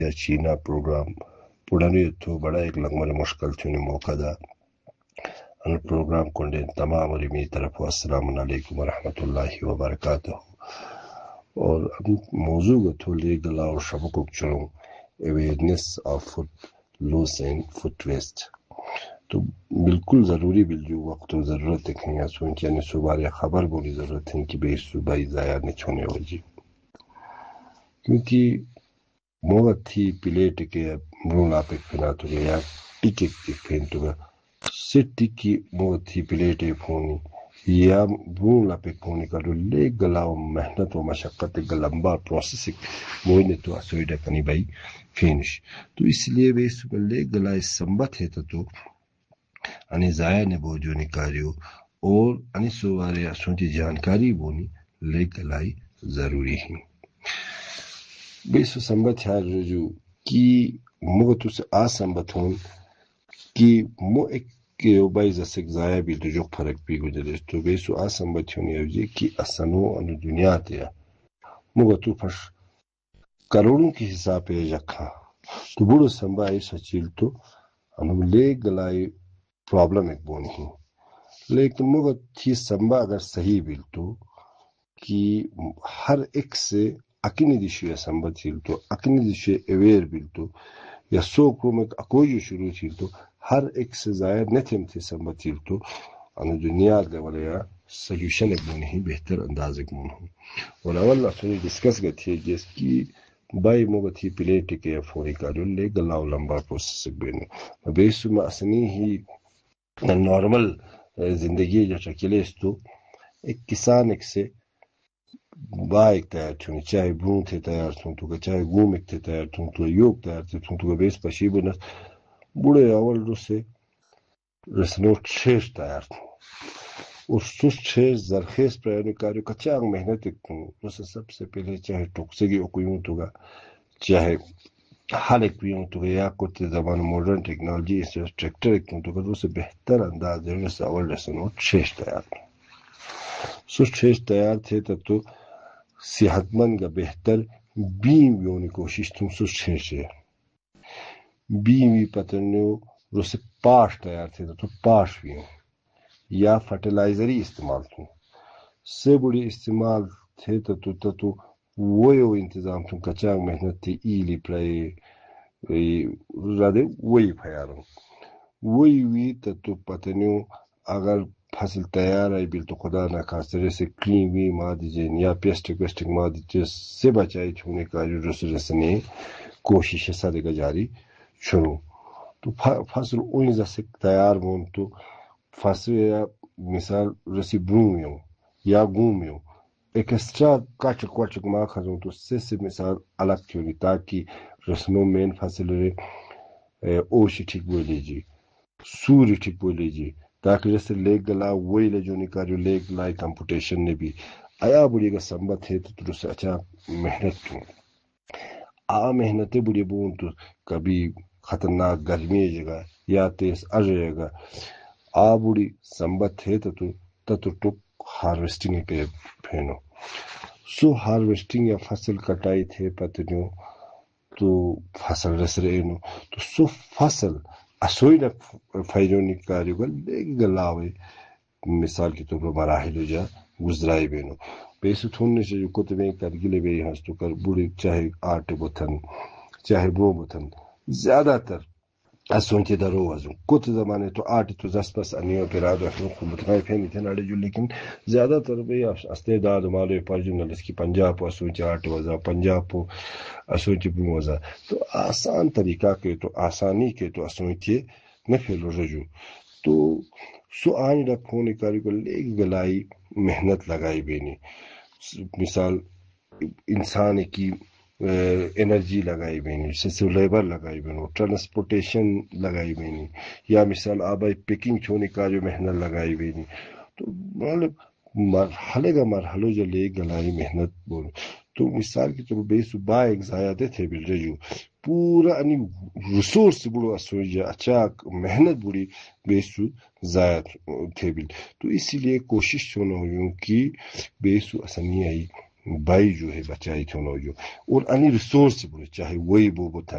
چینا programme پڑھنے تو بڑا ایک لگمل مشکل تھی موقع دا ان پروگرام کنڈے تمام اور میری طرف السلام علیکم ورحمۃ اللہ وبرکاتہ اور موضوع تو لے گلا اور شبکو چلوں awareness of food loss and food waste تو بالکل ضروری بل جو وقت و ضرورت ہے کہ سوچ یعنی صبح خبر بولی ضرورت ہے کہ بے صبح ضائع نہیں چھونے ہو جی کیونکہ موت تھی پلیٹ کے برون آپ پھینا تو یا ٹکے پھین تو سٹی کی موت تھی پلیٹ پھونی یا برون آپ پھونی کا جو لے گلا محنت و مشقت کا لمبا پروسیس وہ نے تو اسویڈا کنی بھائی فینش تو اس لیے وہ صبح لے گلا سمبت ہے تو انی ضائع نے بوجھو نکاریو اور انی سوارے سوچی جانکاری بونی لے گلائی ضروری ہے بیسو سمبت ہے رجو کی مغتو سے آسمبت ہون کی مو ایک بائی زسک ضائع بھی تو جو فرق بھی گزرے تو بیسو آسمبت ہونی ہے جی کی اسنو انو دنیا تیا مغتو پھش کروڑوں کی حساب پہ رکھا تو بڑو سمبا ایسا چیل تو انو لے گلائی پرابلم ایک بونی ہی لیکن مغت تھی سمبا اگر صحیح بیل تو کہ ہر ایک سے اکنی دیشو یا سمبت چیل تو اکنی دیشو اویر بیل تو یا سو کومک اکوجو شروع چیل تو ہر ایک سے ظاہر نتھم تھی سمبت چیل تو انو دنیا لیول یا سلیوشن ایک بونی ہی بہتر انداز ایک بونی ہی اور اول اپنی ڈسکس گئی تھی جس کی بائی مغت ہی پلیٹ کے فوری کا جو لے گلاو لمبا پروسیس ایک بینو بیسو میں اسنی ہی نارمل زندگی جو چکلے اس تو ایک کسان ایک سے با ایک تیار چھونی چاہے برون تھے تیار تھوں تو چاہے گوم ایک تھے تیار تھوں تو یوگ تیار تھے تھوں تو بیس پشی بنس بوڑے اول رو سے رسنو چھیش تیار تھوں اور سوس چھیش زرخیز پرائنی کاریو کچاگ محنت ایک تھوں رسے سب سے پہلے چاہے ٹوکسگی اکویوں تو گا چاہے حال ایک بیوں تو گا یا کچھ زمان ماڈرن ٹیکنالوجی اس ٹریکٹر ایک تھوں تو گا رسے بہتر انداز ہے رسے اول رسنو چھیش تیار تھوں سوس چھیش تیار تھے تو صحت مند کا بہتر بیم بیونی کوشش تم سوس چھیش ہے بیمی پتنو رسے پاش تیار تھے تو پاش بیوں یا فرٹیلائزری استعمال تھوں سے بڑی استعمال تھے تو وہ انتظام تھوں کچاگ محنت تھی ایلی پرائی رادے وہی پھیاروں وہی ہوئی تو پتنو اگر فصل تیار آئی بیل تو خدا نہ خاص سے کریم وی ماں دیجیے یا پیسٹک ماں دیجیے سے بچائی چھونے کا جو رسنے کوشش ہے سادے کا جاری چھوڑوں تو فصل ان جیسے تیار بون تو فصل یا مثال رسی بروں یا گوم ایکسٹرا کچک وچک ماں کھاؤں تو سے مثال الگ چھوڑی تاکہ رسنوں مین فصل اوشی ٹھیک بول لیجیے سوری ٹھیک بول لیجیے تاکہ جیسے لیگ گلا وہی لے جو نکالو لیگ لائی کمپٹیشن نے بھی آیا بڑی کا سمبت ہے تو سے اچھا محنت تو محنت بڑی بون تو کبھی خطرناک گرمی جگہ یا تیز جائے گا بڑی سمبت ہے تو ٹک ہارویسٹنگ کے پھینو سو ہارویسٹنگ یا فصل کٹائی تھے پتنو تو فصل رس رہے نو تو سو فصل اسوئی نہ فائدوں نکاریو گل لے گلاوے مثال کے طور پر مراحل جا گزرائی بینو پیسو تھوڑنے سے جو کتنے کرگلے بے ہنس تو کر بوڑے چاہے آٹ بتن چاہے بو بتن زیادہ تر اسونچے درو وزن کچھ زمانے تو آٹ تو دس پس انیو پیراد رکھنو بتنائی پھینی تھے ناڑے جو لیکن زیادہ تر بے استعداد مالو پر جنرلس کی پنجاب کو اسونچے آٹ وزا پنجاب کو اسونچے بو وزا تو آسان طریقہ کے تو آسانی کے تو اسونچے نہ پھیلو رجو تو سو آج رکھو نکاری کو لے گلائی محنت لگائی بینی مثال انسان کی انرجی لگائی بینی جیسے لیبر لگائی بینو ٹرانسپورٹیشن لگائی بینی یا مثال آبائی پیکنگ چھونے کا جو محنت لگائی بینی تو مطلب مرحلے کا مرحلو جو لے گلائی محنت بولو تو مثال کی طور بے صبح ایک ضائع تھے بل رجو پورا انی ریسورس بڑو اسوجا اچھا محنت بڑی بیسو ضائع تھے بل تو اسی لیے کوشش ہونا ہو کہ بیسو اسنی آئی بائی جو ہے بچائی تھونو جو اور انی ریسورس بولے چاہے وہی بو